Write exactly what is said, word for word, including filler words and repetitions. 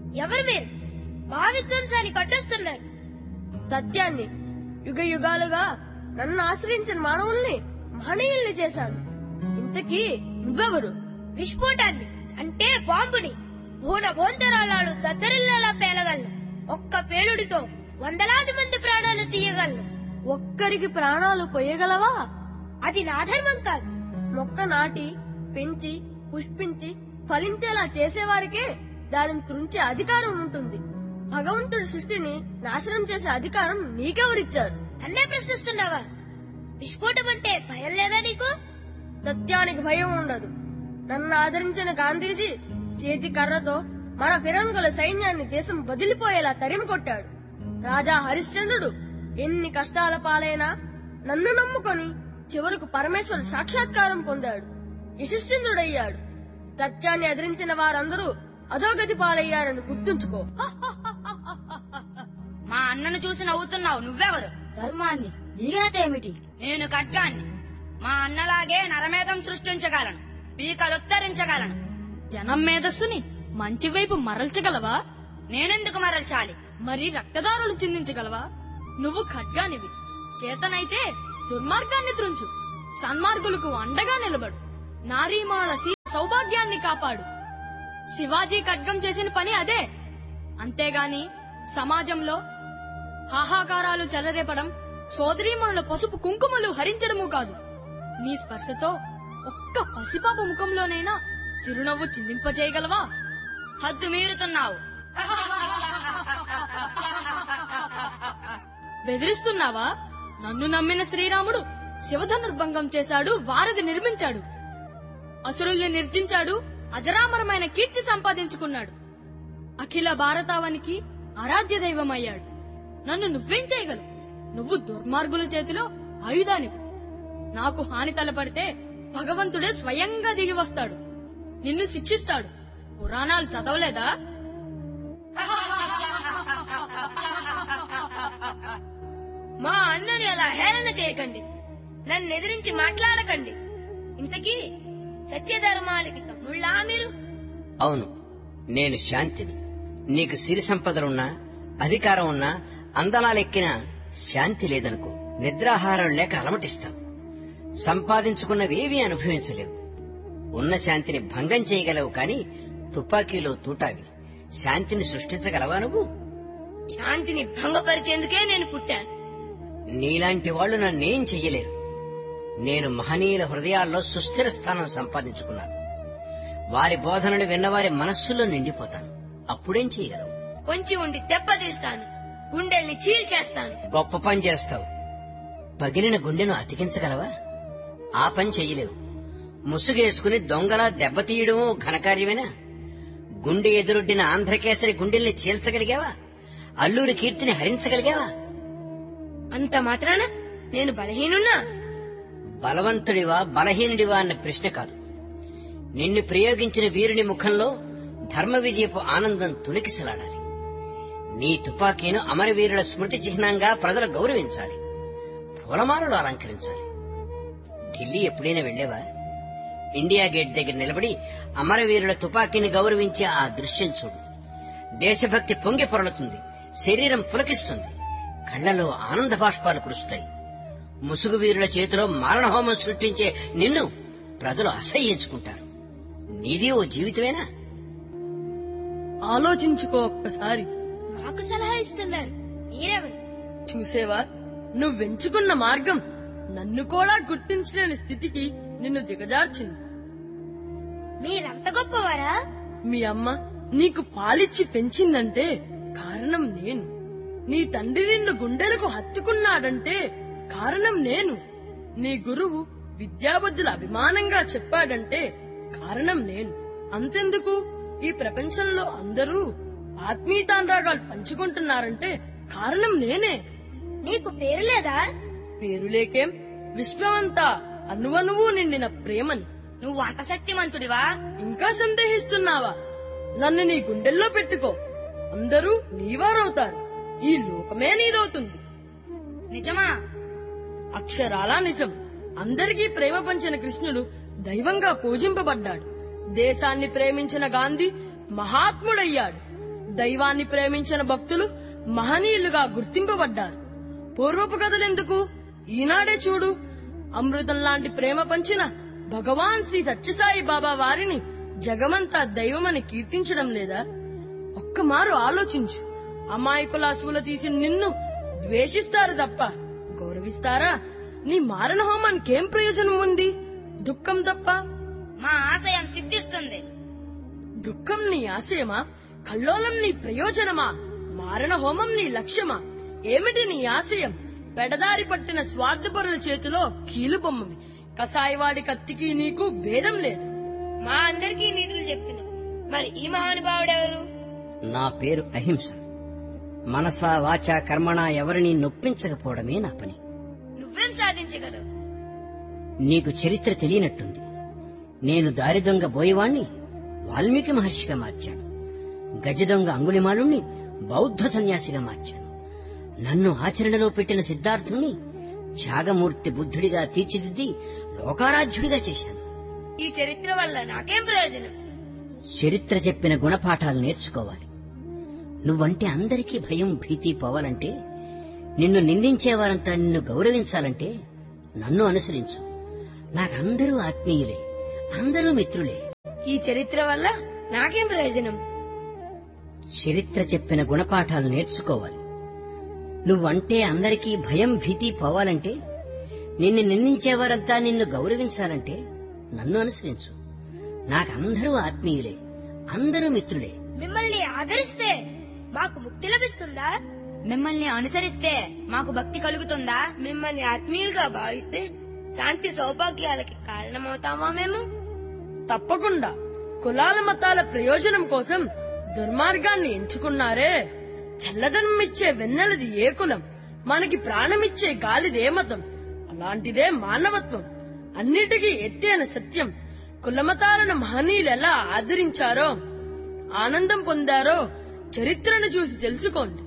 ఎవరు మీరు? మహావిధ్వంసాన్ని కట్టేస్తున్నారు. సత్యాన్ని యుగ యుగాలుగా నన్ను ఆశ్రయించిన మానవుల్ని మహనీయుల్ని చేశాను. ఇంతకీ నువ్వెవరు? విస్ఫోటాన్ని అంటే బాంబుని భూన భోంతరాళాలు దద్దరిల్లేలా పేలగలను. ఒక్క పేలుడితో వందలాది మంది ప్రాణాలు తీయగలను. ఒక్కరికి ప్రాణాలు పోయగలవా? అది నా ధర్మం కాదు. మొక్క నాటి పెంచి పుష్పించి ఫలించేలా చేసేవారికే దానిని తుంచే అధికారం ఉంటుంది. భగవంతుడి సృష్టిని నాశనం చేసే అధికారం నీకెవరిచ్చారు? నన్నే ప్రశ్నిస్తున్నావా? విస్ఫోటం అంటే భయం లేదా నీకు? సత్యానికి భయం ఉండదు. నన్ను ఆదరించిన గాంధీజీ చేతి కర్రతో మన ఫిరంగుల సైన్యాన్ని దేశం వదిలిపోయేలా తరిమి కొట్టాడు. రాజా హరిశ్చంద్రుడు ఎన్ని కష్టాల పాలైనా నన్ను నమ్ముకొని చివరకు పరమేశ్వరు సాక్షాత్కారం పొందాడు, యశస్చంద్రుడయ్యాడు. సత్యాన్ని ఎదిరించిన వారందరూ అధోగతి పాలయ్యారని గుర్తుంచుకో. మా అన్నను చూసి నవ్వుతున్నావు, నువ్వెవరు? ధర్మాన్ని నీగేమిటి? నేను ఖడ్గాన్ని. మా అన్నలాగే నరమేధం సృష్టించగలను, పీకలుత్తరించగలను. జనం మేధస్సుని మంచి వైపు మరల్చగలవా? నేనెందుకు మరల్చాలి? మరి రక్తదారులు చిందించగలవా? నువ్వు ఖడ్గానివి. చేతనైతే దుర్మార్గాన్ని త్రుంచు, సన్మార్గులకు అండగా నిలబడు, నారీమాల సౌభాగ్యాన్ని కాపాడు. శివాజీ ఖడ్గం చేసిన పని అదే. అంతేగాని సమాజంలో హాహాకారాలు చెలరేపడం, సోదరీమణుల పసుపు కుంకుమలు హరించడము కాదు. నీ స్పర్శతో ఒక్క పసిపాప ముఖంలోనైనా చిరునవ్వు చిందింపజేయగలవా? హద్దు మీరుతున్నావు. బెదిరిస్తున్నావా? నన్ను నమ్మిన శ్రీరాముడు శివధనుర్భంగం చేశాడు, వారధి నిర్మించాడు, అసురుల్ని నిర్జించాడు, అజరామరమైన కీర్తి సంపాదించుకున్నాడు, అఖిల భారతావనికి ఆరాధ్య దైవమయ్యాడు. నన్ను నువ్వేం చేయగలవు? నువ్వు దుర్మార్గుల చేతిలో ఆయుధానివి. నాకు హాని తలపడితే భగవంతుడే స్వయంగా దిగి వస్తాడు, నిన్ను శిక్షిస్తాడు. పురాణాలు చదవలేదా? మా అన్నని అలా హేళన చేయకండి, నన్ను ఎదిరించి మాట్లాడకండి. ఇంతకీ సత్యధర్మాలకి తమ్ముళ్ళా మీరు? అవును, నేను శాంతిని. నీకు సిరి సంపదలున్నా, అధికారం ఉన్నా, అందనాలెక్కిన శాంతి లేదనుకో, నిద్రాహారం లేక అలమటిస్తావు. సంపాదించుకున్నవేవీ అనుభవించలేవు. ఉన్న శాంతిని భంగం చేయగలవు కాని తుపాకీలో తూటావి. శాంతిని సృష్టించగలవా నువ్వు? శాంతిని భంగపరిచేందుకే నేను పుట్టాను. నీలాంటి వాళ్లు నన్నేం చెయ్యలేరు. నేను మహనీయుల హృదయాల్లో సుస్థిర స్థానం సంపాదించుకున్నాను. వారి బోధనలు విన్నవారి మనస్సులో నిండిపోతాను. అప్పుడేం చేయగలవు? పొంచి ఉండి దెబ్బతీస్తాను, గుండెల్ని చీల్చేస్తాను. గొప్ప పని చేస్తావు. పగిలిన గుండెను అతికించగలవా? ఆ పని చెయ్యలేవు. ముసుగేసుకుని దొంగలా దెబ్బతీయడమో ఘనకార్యమేనా? గుండె ఎదురొడ్డిన ఆంధ్రకేసరి గుండెల్ని చీల్చగలిగావా? అల్లూరి కీర్తిని హరించగలిగావా? అంత మాత్రాన నేను బలహీనున్నా? బలవంతుడివా బలహీనుడివా అన్న ప్రశ్న కాదు. నిన్ను ప్రయోగించిన వీరుని ముఖంలో ధర్మ విజయపు ఆనందం తుణికిసలాడాలి. నీ తుపాకీను అమరవీరుల స్మృతి చిహ్నంగా ప్రజలు గౌరవించాలి, పూలమాలలు అలంకరించాలి. ఢిల్లీ ఎప్పుడైనా వెళ్లేవా? ఇండియా గేట్ దగ్గర నిలబడి అమరవీరుల తుపాకీని గౌరవించే ఆ దృశ్యం చూడు. దేశభక్తి పొంగి పొరలుతుంది, శరీరం పులకిస్తుంది, కళ్లలో ఆనంద బాష్పాలు కురుస్తాయి. ముసుగు వీరుల చేతిలో మారణహోమం సృష్టించే నిన్ను ప్రజలు అసహ్యించుకుంటారు. నీది ఓ జీవితమేనా? ఆలోచించుకో ఒక్కసారి. నాకు సలహా ఇస్తున్నారు, మీరెవరు? చూసేవా, నువ్వెంచుకున్న మార్గం నన్ను కూడా గుర్తించలేని స్థితికి నిన్ను దిగజార్చింది. మీరంత గొప్పవారా? మీ అమ్మ నీకు పాలిచ్చి పెంచిందంటే కారణం నేను. నీ తండ్రి నిన్ను గుండెలకు హత్తుకున్నాడంటే కారణం నేను. నీ గురువు విద్యాబుద్ధుల అభిమానంగా చెప్పాడంటే కారణం నేను. అంతెందుకు, ఈ ప్రపంచంలో అందరూ ఆత్మీయతానురాగాలు పంచుకుంటున్నారంటే కారణం నేనే. నీకు పేరు లేదా? పేరు లేకేం, విశ్వమంతా అణువణువు నిండిన ప్రేమని. నువ్వు అంత శక్తిమంతుడివా? ఇంకా సందేహిస్తున్నావా? నన్ను నీ గుండెల్లో పెట్టుకో, అందరూ నీవారవుతారు, ఈ లోకమే నీదవుతుంది. నిజమా? అక్షరాలా నిజం. అందరికీ ప్రేమ పంచిన కృష్ణుడు దైవంగా పూజింపబడ్డాడు. దేశాన్ని ప్రేమించిన గాంధీ మహాత్ముడయ్యాడు. దైవాన్ని ప్రేమించిన భక్తులు మహనీయులుగా గుర్తింపబడ్డారు. పూర్వపు కథలెందుకు, ఈనాడే చూడు. అమృతం లాంటి ప్రేమ పంచిన భగవాన్ శ్రీ సత్యసాయి బాబా వారిని జగమంతా దైవమని కీర్తించడం లేదా? ఒక్కమారు ఆలోచించు. అమాయకుల అసువుల తీసి నిన్ను ద్వేషిస్తారు తప్ప గౌరవిస్తారా? నీ మారణ హోమానికేం ప్రయోజనం ఉంది? దుఃఖం తప్ప. మా ఆశయం సిద్ధిస్తుంది. దుఃఖం నీ ఆశయమా? కల్లోలం నీ ప్రయోజనమా? మారణ హోమం నీ లక్ష్యమా? ఏమిటి నీ ఆశయం? పెడదారి పట్టిన స్వార్థపరుల చేతిలో కీలుబొమ్మవి. కసాయివాడి కత్తికి నీకు భేదం లేదు. మా అందరికీ నీతులు చెప్తున్నావు. మరి ఈ మహానుభావుడెవరు? నా పేరు అహింస. మనసా వాచా కర్మణ ఎవరిని నొప్పించకపోవడమే నా పని. నువ్వేం సాధించగలవు? నీకు చరిత్ర తెలియనట్టుంది. నేను దారి దొంగ బోయవాణ్ణి వాల్మీకి మహర్షిగా మార్చాను. గజ దొంగ అంగుళిమాలుణ్ణి బౌద్ధ సన్యాసిగా మార్చాను. నన్ను ఆచరణలో పెట్టిన సిద్ధార్థుణ్ణి త్యాగమూర్తి బుద్ధుడిగా తీర్చిదిద్ది లోకారాధ్యుడిగా చేశాను. ఈ చరిత్ర వల్ల నాకేం ప్రయోజనం? చరిత్ర చెప్పిన గుణపాఠాలు నేర్చుకోవాలి. నువ్వంటే అందరికీ భయం భీతి పోవాలంటే, నిన్ను నిందించేవారంతా నిన్ను గౌరవించాలంటే నన్ను అనుసరించు. నాకందరూ ఆత్మీయులే, అందరూ మిత్రులే. ఈ చరిత్ర వల్ల నాకేం ప్రయోజనం? చరిత్ర చెప్పిన గుణపాఠాలు నేర్చుకోవాలి. నువ్వంటే అందరికీ భయం భీతి పోవాలంటే, నిన్ను నిందించేవారంతా నిన్ను గౌరవించాలంటే నన్ను అనుసరించు. నాకందరూ ఆత్మీయులే, అందరూ మిత్రులే. మిమ్మల్ని ఆదరిస్తే మాకు ముక్తి లభిస్తుందా? మిమ్మల్ని అనుసరిస్తే మాకు భక్తి కలుగుతుందా? మిమ్మల్ని ఆత్మీయులుగా భావిస్తే శాంతి సౌభాగ్యాలకి కారణమవుతామా మేము? తప్పకుండా. కులాల మతాల ప్రయోజనం కోసం దుర్మార్గాన్ని ఎంచుకున్నారే. చల్లదనమిచ్చే వెన్నెలది ఏ కులం? మనకి ప్రాణమిచ్చే గాలిదే మతం. అలాంటిదే మానవత్వం. అన్నిటికీ ఎత్తైన సత్యం. కులమతాలను మహనీయులు ఎలా ఆదరించారో, ఆనందం పొందారో చరిత్రను చూసి తెలుసుకోండి.